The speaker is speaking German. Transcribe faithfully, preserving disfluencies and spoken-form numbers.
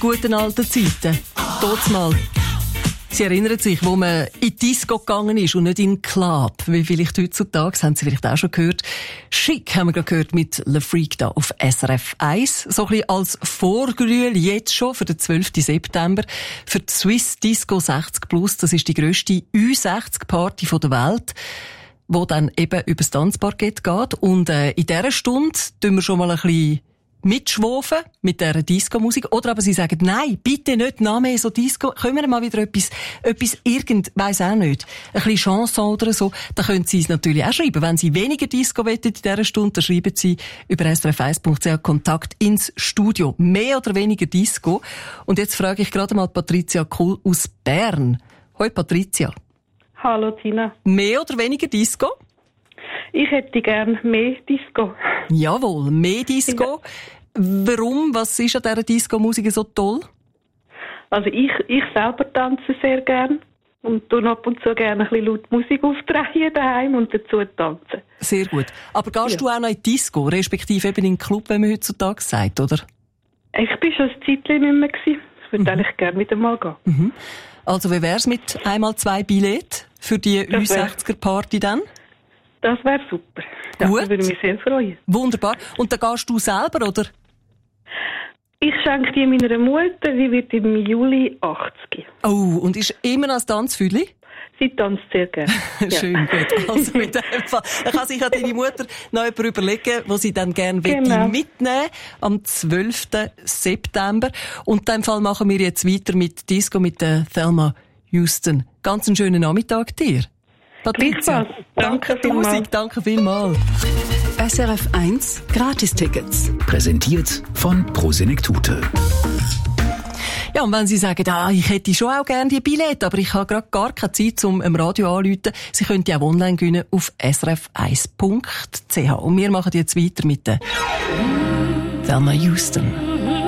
guten alten Zeiten. Dort mal. Sie erinnern sich, wo man in die Disco gegangen ist und nicht in den Club. Wie vielleicht heutzutage, haben Sie vielleicht auch schon gehört. Schick haben wir gerade gehört mit Le Freak da auf S R F eins. So ein bisschen als Vorgrühl jetzt schon für den zwölften September. Für die Swiss Disco sechzig plus. Das ist die grösste Ü sechzig Party der Welt, wo dann eben übers Tanzparkett geht. Und äh, in dieser Stunde tun wir schon mal ein bisschen mitschwofen mit dieser Disco-Musik. Oder aber sie sagen, nein, bitte nicht noch mehr so Disco. Können wir mal wieder etwas, etwas irgend, weiss auch nicht, ein bisschen Chanson oder so. Da können Sie es natürlich auch schreiben. Wenn Sie weniger Disco wollen in dieser Stunde, dann schreiben Sie über s r f eins punkt c h Kontakt ins Studio. Mehr oder weniger Disco. Und jetzt frage ich gerade mal Patricia Kuhl aus Bern. Hoi Patricia. Hallo Tina. Mehr oder weniger Disco? Ich hätte gern mehr Disco. Jawohl, mehr Disco. Ja. Warum? Was ist an dieser Disco-Musik so toll? Also ich, ich selber tanze sehr gern und tue ab und zu gerne ein bisschen laut Musik aufdrehen daheim und dazu tanzen. Sehr gut. Aber gehst ja. du auch noch in die Disco, respektive eben in den Club, wie man heutzutage sagt, oder? Ich war schon ein Zeitchen nicht mehr gewesen. Ich würde mhm. eigentlich gerne wieder mal gehen. Mhm. Also wie wär's mit einmal zwei Billett für die Ü sechziger-Party dann? Das wäre super. Ja, Gut. Das würde mich sehr freuen. Wunderbar. Und dann gehst du selber, oder? Ich schenke die meiner Mutter, die wird im Juli achtzig. Oh, und ist immer noch ein Tanzfüdli? Sie tanzt sehr gerne. Schön, ja. Gut. Also mit dem Fall. Dann kann sich ja deine Mutter noch jemand überlegen, wo sie dann gerne genau. mitnehmen am zwölften September. Und in dem Fall machen wir jetzt weiter mit Disco mit der Thelma Houston. Ganz einen schönen Nachmittag dir. Patricia, danke vielmals. Danke vielmals. S R F eins Gratistickets. Präsentiert von Prosenektute. Ja, und wenn Sie sagen, ah, ich hätte schon auch gerne die Billette, aber ich habe gerade gar keine Zeit, um im Radio anzurufen, Sie können die auch online gewinnen auf s r f eins punkt c h. Und wir machen jetzt weiter mit der Thelma Houston.